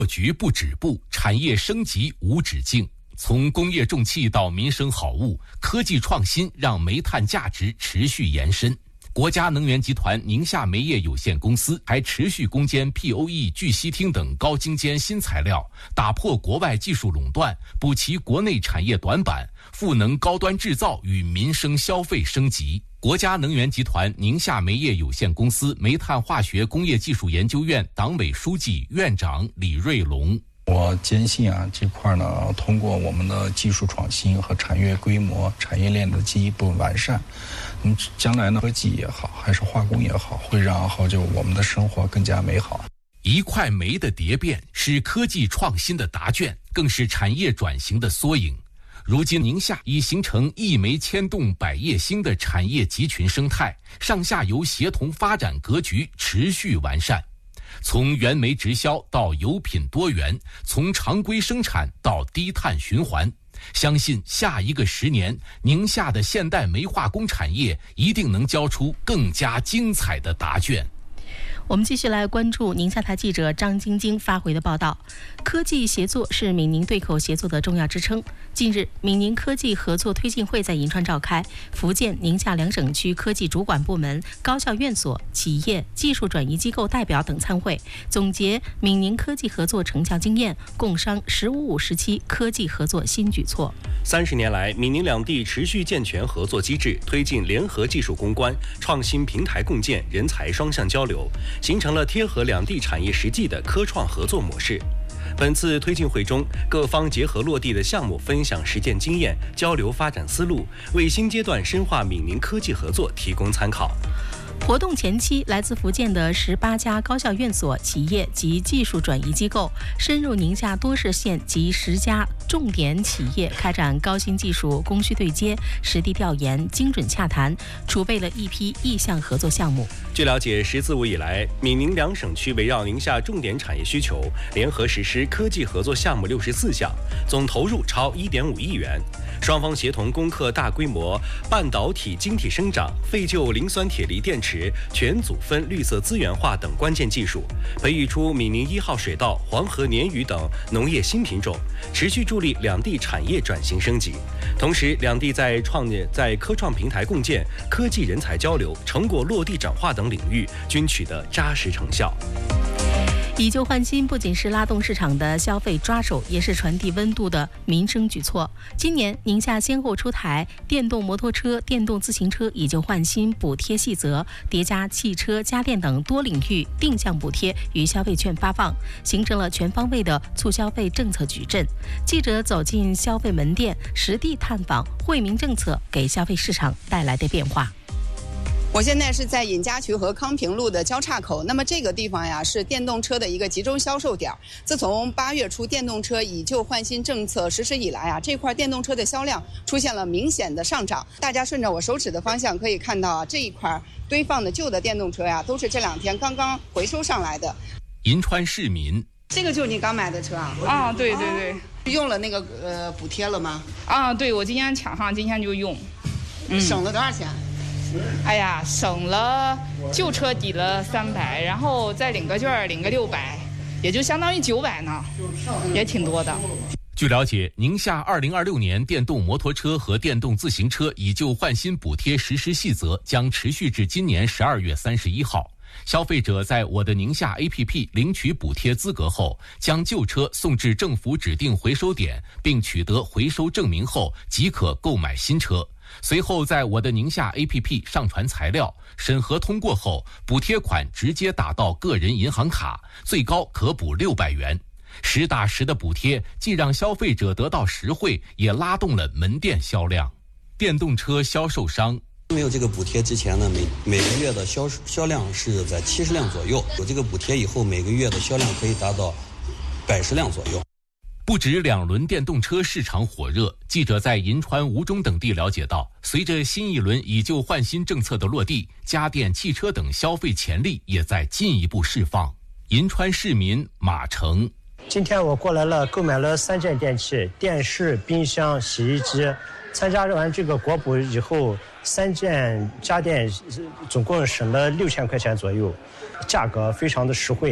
局不止步，产业升级无止境。从工业重器到民生好物，科技创新让煤炭价值持续延伸。国家能源集团宁夏煤业有限公司还持续攻坚 POE 聚烯烃等高精尖新材料，打破国外技术垄断，补齐国内产业短板，赋能高端制造与民生消费升级。国家能源集团宁夏煤业有限公司煤炭化学工业技术研究院党委书记、院长李瑞龙。 我坚信这块呢，通过我们的技术创新和产业规模、产业链的进一步完善，将来呢，科技也好，还是化工也好，会让我们的生活更加美好。 一块煤的蝶变是科技创新的答卷，更是产业转型的缩影。如今宁夏已形成一煤牵动百业兴的产业集群生态，上下游协同发展格局持续完善。从原煤直销到油品多元，从常规生产到低碳循环，相信下一个10年，宁夏的现代煤化工产业一定能交出更加精彩的答卷。 我们继续来关注宁夏台记者张晶晶发回的报道。科技协作是闽宁对口协作的重要支撑。近日，闽宁科技合作推进会在银川召开，福建、宁夏两省区科技主管部门、高校院所、企业、技术转移机构代表等参会，总结闽宁科技合作成效经验，共商“15-5时期科技合作新举措。 30年来，闽宁两地持续健全合作机制，推进联合技术攻关、创新平台共建、人才双向交流，形成了贴合两地产业实际的科创合作模式。本次推进会中，各方结合落地的项目分享实践经验，交流发展思路，为新阶段深化闽宁科技合作提供参考。 活动前期，来自福建的18家高校院所、企业及技术转移机构深入宁夏多市县及10家重点企业，开展高新技术供需对接、实地调研、精准洽谈，储备了一批意向合作项目。 据了解，“十四五”以来，闽宁两省区围绕宁夏重点产业需求，联合实施科技合作项目64项，总投入超1.5亿元。双方协同攻克大规模半导体晶体生长、废旧磷酸铁锂电池、全组分绿色资源化等关键技术，培育出闽宁1号水稻、黄河鲶鱼等农业新品种，持续助力两地产业转型升级。同时，两地在科创平台共建、科技人才交流、成果落地转化等领域均取得扎实成效。 以旧换新不仅是拉动市场的消费抓手，也是传递温度的民生举措。今年，宁夏先后出台电动摩托车、电动自行车以旧换新补贴细则，叠加汽车、家电等多领域定向补贴与消费券发放，形成了全方位的促消费政策矩阵。记者走进消费门店，实地探访惠民政策给消费市场带来的变化。 我现在是在尹家渠和康平路的交叉口，那么这个地方呀是电动车的一个集中销售点。自从8月初电动车以旧换新政策实施以来这块电动车的销量出现了明显的上涨。大家顺着我手指的方向可以看到这一块堆放的旧的电动车都是这2天刚刚回收上来的。 银川市民， 这个就是你刚买的车对， 用了那个补贴了吗？ 对，我今天抢上，今天就用。 省了多少钱？ 哎呀，省了旧车抵了300，然后再领个券，领个600，也就相当于900呢，也挺多的。 据了解，宁夏2026年电动摩托车和电动自行车以旧换新补贴实施细则将持续至今年12月31号。消费者在我的宁夏 APP 领取补贴资格后，将旧车送至政府指定回收点，并取得回收证明后，即可购买新车。随后在我的宁夏 APP 上传材料，审核通过后，补贴款直接打到个人银行卡，最高可补600元。实打实的补贴，既让消费者得到实惠，也拉动了门店销量。电动车销售商， 没有这个补贴之前呢，每个月的销量是在70辆左右，有这个补贴以后，每个月的销量可以达到110辆左右。 不止2轮电动车市场火热，记者在银川、吴中等地了解到，随着新一轮以旧换新政策的落地，家电、汽车等消费潜力也在进一步释放。银川市民马成， 今天我过来了，购买了3件电器：电视、冰箱、洗衣机。参加完这个国补以后，3件家电总共省了6000块钱左右，价格非常的实惠。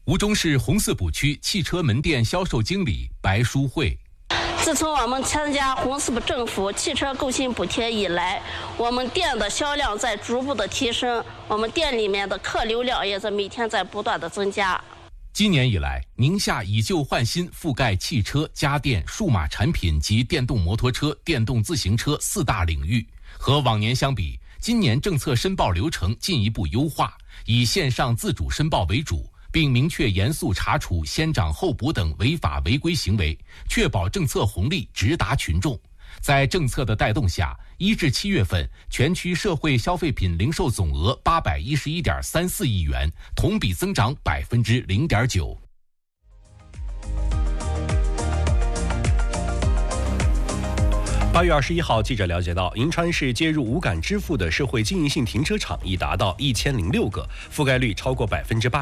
吴忠市红四补区汽车门店销售经理白淑慧。 自从我们参加红四补政府汽车购新补贴以来，我们店的销量在逐步的提升，我们店里面的客流量也在每天在不断的增加。 今年以来，宁夏以旧换新覆盖汽车、家电、数码产品及电动摩托车、电动自行车4大领域。和往年相比，今年政策申报流程进一步优化，以线上自主申报为主，并明确严肃查处先涨后补等违法违规行为，确保政策红利直达群众。在政策的带动下，1至7月份，全区社会消费品零售总额811.34亿元，同比增长0.9%。 8月21号，记者了解到，银川市接入无感支付的社会经营性停车场已达到1006个，覆盖率超过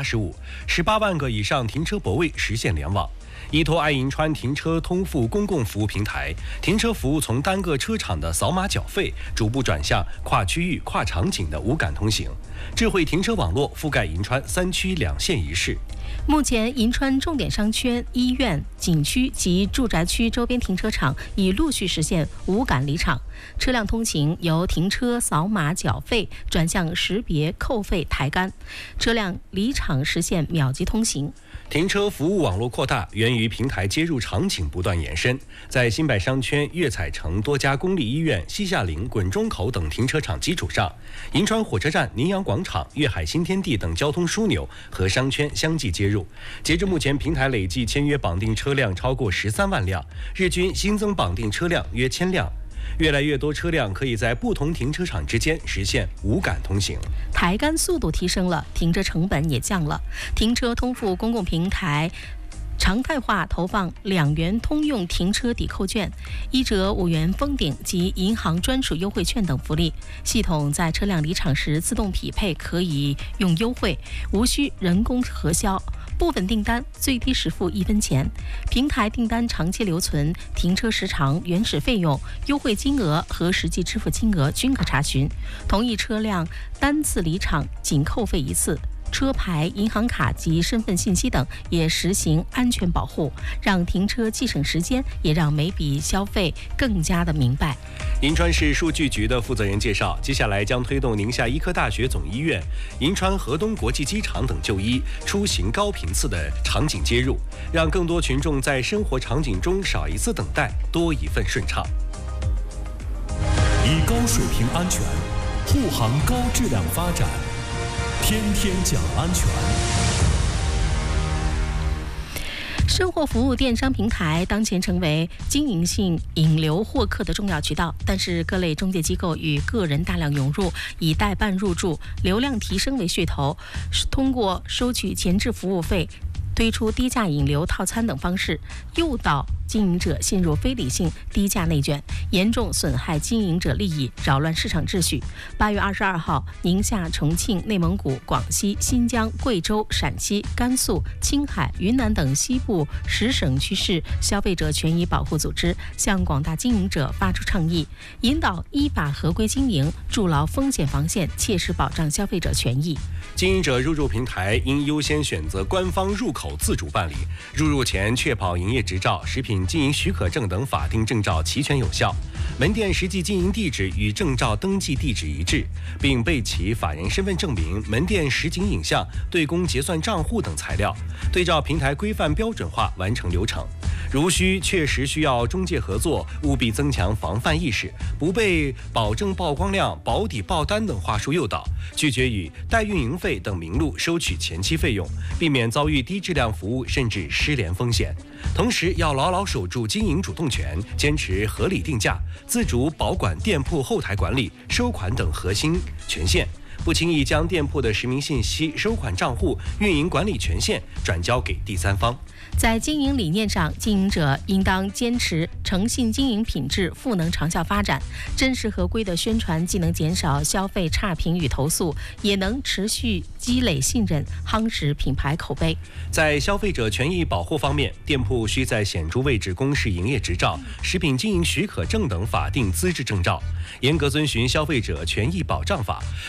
85%，18万个以上停车泊位实现联网。依托爱银川停车通付公共服务平台，停车服务从单个车场的扫码缴费，逐步转向跨区域、跨场景的无感通行。智慧停车网络覆盖银川3区2县1市。 目前，银川重点商圈、医院、景区及住宅区周边停车场已陆续实现无感离场，车辆通行由停车扫码缴费转向识别扣费抬杆，车辆离场实现秒级通行。 停车服务网络扩大源于平台接入场景不断延伸，在新百商圈、悦彩城多家公立医院、西夏陵、滚中口等停车场基础上，银川火车站、宁阳广场、粤海新天地等交通枢纽和商圈相继接入。截至目前，平台累计签约绑定车辆超过13万辆，日均新增绑定车辆约1000辆。越来越多车辆可以在不同停车场之间实现无感通行， 抬杆速度提升了，停车成本也降了。停车通付公共平台常态化投放2元通用停车抵扣券、1折5元封顶及银行专属优惠券等福利。系统在车辆离场时自动匹配可以用优惠，无需人工核销。部分订单最低实付1分钱，平台订单长期留存、停车时长、原始费用、优惠金额和实际支付金额均可查询。同一车辆单次离场仅扣费1次。车牌、银行卡及身份信息等也实行安全保护，让停车既省时间，也让每笔消费更加的明白。 银川市数据局的负责人介绍，接下来将推动宁夏医科大学总医院、银川河东国际机场等就医、出行高频次的场景接入，让更多群众在生活场景中少一次等待，多一份顺畅。 以高水平安全护航高质量发展，天天讲安全。 生活服务电商平台当前成为经营性引流获客的重要渠道，但是各类中介机构与个人大量涌入，以代办入驻、流量提升为噱头，通过收取前置服务费、推出低价引流套餐等方式，诱导经营者陷入非理性低价内卷，严重损害经营者利益，扰乱市场秩序。8月22号，宁夏、重庆、内蒙古、广西、新疆、贵州、陕西、甘肃、青海、云南等西部10省区市消费者权益保护组织向广大经营者发出倡议，引导依法合规经营，筑牢风险防线，切实保障消费者权益。 经营者入驻平台应优先选择官方入口自主办理，入入前确保营业执照、食品经营许可证等法定证照齐全有效，门店实际经营地址与证照登记地址一致，并备齐法人身份证明、门店实景影像、对公结算账户等材料，对照平台规范标准化完成流程。如确实需要中介合作，务必增强防范意识，不被保证曝光量、保底爆单等话术诱导，拒绝以代运营费等名目收取前期费用，避免遭遇低质量服务甚至失联风险。同时要牢牢守住经营主动权，坚持合理定价，自主保管店铺后台管理、收款等核心权限，不轻易将店铺的实名信息、收款账户、运营管理权限转交给第三方。 在经营理念上，经营者应当坚持诚信经营品质赋能长效发展，真实合规的宣传既能减少消费差评与投诉，也能持续积累信任，夯实品牌口碑。 在消费者权益保护方面，店铺需在显著位置公示营业执照、食品经营许可证等法定资质证照，严格遵循消费者权益保障法，广告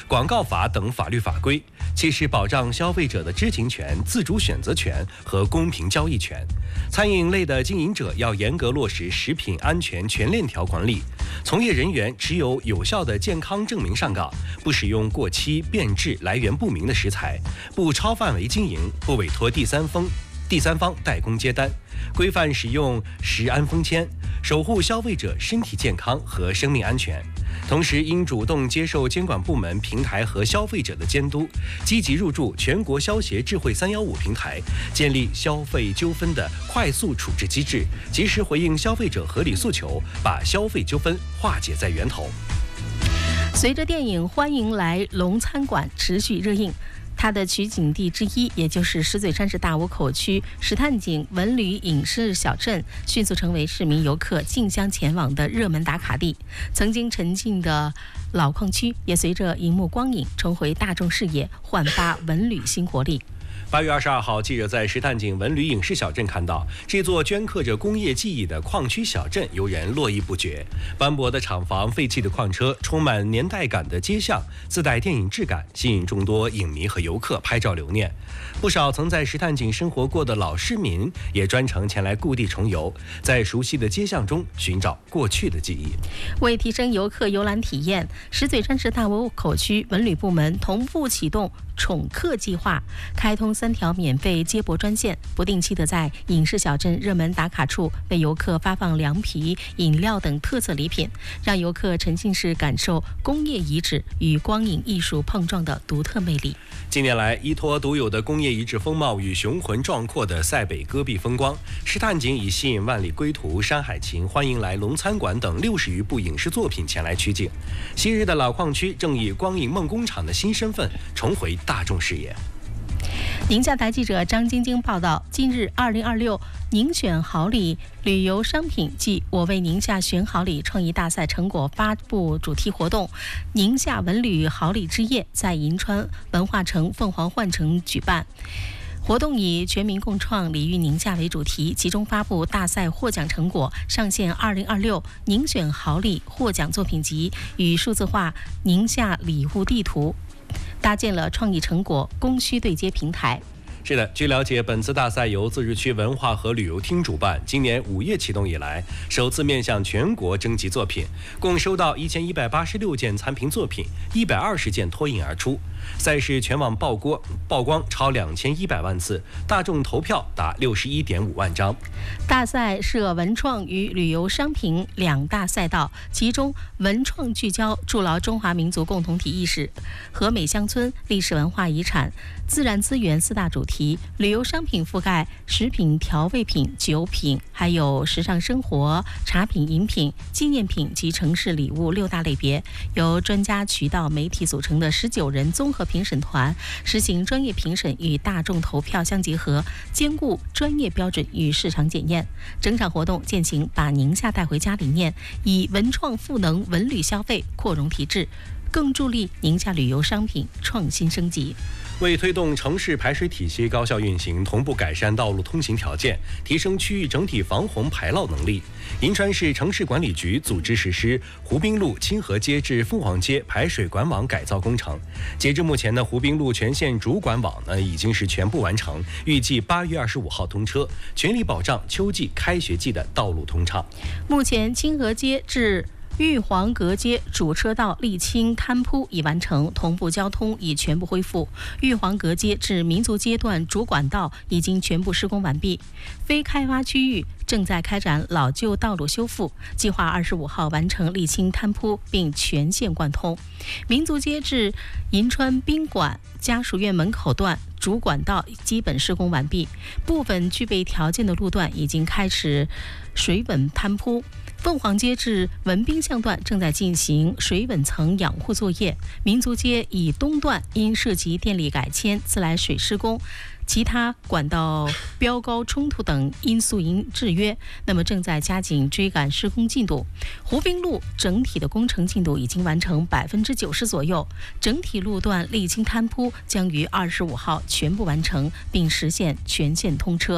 票法等法律法规，切实保障消费者的知情权、自主选择权和公平交易权。餐饮类的经营者要严格落实食品安全全链条管理，从业人员持有有效的健康证明上岗，不使用过期、变质、来源不明的食材，不超范围经营，不委托第三方代工接单，规范使用食安封签，守护消费者身体健康和生命安全。同时，应主动接受监管部门、平台和消费者的监督，积极入驻全国消协智慧315平台，建立消费纠纷的快速处置机制，及时回应消费者合理诉求，把消费纠纷化解在源头。 随着电影《欢迎来龙餐馆》持续热映，它的取景地之一，也就是石嘴山市大窝口区石炭井文旅影视小镇，迅速成为市民游客竞相前往的热门打卡地。曾经沉浸的老矿区，也随着荧幕光影重回大众视野，焕发文旅新活力。 8月22号，记者在石炭井文旅影视小镇看到，这座镌刻着工业记忆的矿区小镇游人络绎不绝。斑驳的厂房、废弃的矿车、充满年代感的街巷，自带电影质感，吸引众多影迷和游客拍照留念。不少曾在石炭井生活过的老市民，也专程前来故地重游，在熟悉的街巷中寻找过去的记忆。 为提升游客游览体验，石嘴山市大窝口区文旅部门同步启动宠客计划，开通3条免费接驳专线，不定期的在影视小镇热门打卡处为游客发放凉皮、饮料等特色礼品，让游客沉浸式感受工业遗址与光影艺术碰撞的独特魅力。 近年来，依托独有的工业遗址风貌与雄浑壮阔的塞北戈壁风光，石炭井已吸引万里归途、山海情、欢迎来龙餐馆等60余部影视作品前来取景。昔日的老矿区正以光影梦工厂的新身份重回大众视野。 宁夏台记者张晶晶报道，近日2026宁选好礼旅游商品暨我为宁夏选好礼创意大赛成果发布主题活动宁夏文旅好礼之夜在银川文化城凤凰幻城举办。活动以全民共创礼遇宁夏为主题，其中发布大赛获奖成果，上线2026宁选好礼获奖作品集与数字化宁夏礼物地图，搭建了创意成果供需对接平台。 是的，据了解，本次大赛由自治区文化和旅游厅主办，今年5月启动以来，首次面向全国征集作品，共收到1186件参评作品，120件脱颖而出。赛事全网曝光超2100万次，大众投票达61.5万张。 大赛设文创与旅游商品2大赛道，其中文创聚焦筑牢中华民族共同体意识、和美乡村、历史文化遗产、自然资源4大主题，旅游商品覆盖食品、调味品、酒品，还有时尚生活、茶品、饮品、纪念品及城市礼物6大类别。由专家渠道媒体组成的19人综合评审团，实行专业评审与大众投票相结合，兼顾专业标准与市场检验。整场活动践行把宁夏带回家理念，以文创赋能文旅消费扩容提质，更助力宁夏旅游商品创新升级。 为推动城市排水体系高效运行，同步改善道路通行条件，提升区域整体防洪排涝能力，银川市城市管理局组织实施湖滨路清河街至凤凰街排水管网改造工程。截至目前呢，湖滨路全线主管网呢已经是全部完成，预计8月25号通车，全力保障秋季开学季的道路通畅。 目前清河街至玉皇阁街主车道沥青摊铺已完成，同步交通已全部恢复。玉皇阁街至民族街段主管道已经全部施工完毕，非开发区域正在开展老旧道路修复，计划25号完成沥青摊铺并全线贯通。民族街至银川宾馆家属院门口段主管道基本施工完毕，部分具备条件的路段已经开始水稳摊铺。凤凰街至文滨巷段正在进行水稳层养护作业，民族街以东段因涉及电力改迁、自来水施工、其他管道标高冲突等因素制约，那么正在加紧追赶施工进度。湖滨路整体的工程进度已经完成90%左右，整体路段沥青摊铺将于25号全部完成，并实现全线通车。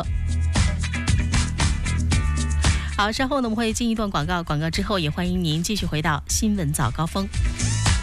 好，稍后呢我们会进一段广告，广告之后也欢迎您继续回到新闻早高峰。